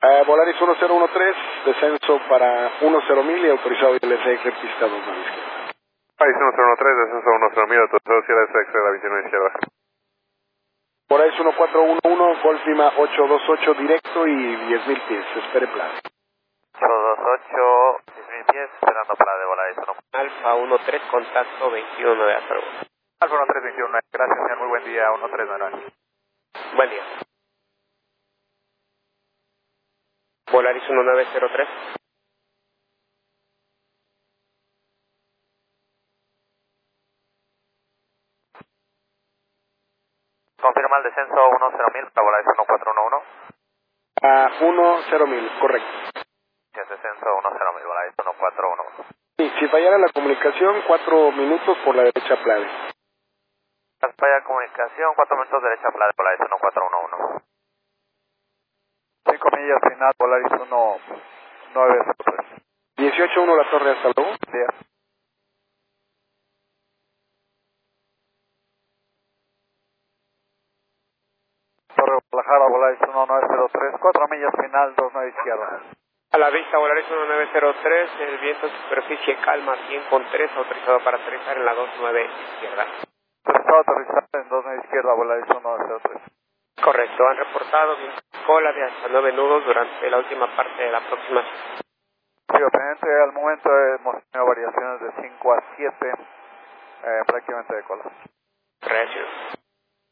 Volaris 1013, descenso para 10.000 y autorizado ILC, pista 2 a la izquierda. Volaris 1013, descenso 10.000, autorizado ILC, la 29 izquierda. Volaris 1411, Golf Lima 828, directo y 10.000 pies, espere Plade. 828, 10.000 pies, esperando Plade, Volaris 1. Alfa 13, contacto 219 hasta luego. Alfa 1321, gracias señor, muy buen día, 1399. Buen día. Volaris 1903. Confirma el descenso 10.000 para Volaris 1411. A 10.000, correcto. El descenso 10.000, Volaris 1411. Sí, si fallara la comunicación, 4 minutos por la derecha Plade. Falla comunicación, 4 minutos derecha Plade, Volaris 1411. 5 millas final, Volaris 1903. 18-1 la torre, hasta luego. Día. Torre Guadalajara, Volaris 1903, 4 millas final, 29 izquierda. A la vista, Volaris 1903, el viento en superficie calma 100,3, autorizado para aterrizar en la 29 izquierda. Autorizado aterrizar en 29 izquierda, Volaris 1903. Correcto, han reportado viento cola de hasta 9 nudos durante la última parte de la aproximación. Sí, obviamente al momento hemos tenido variaciones de 5 a 7, prácticamente de cola. Gracias.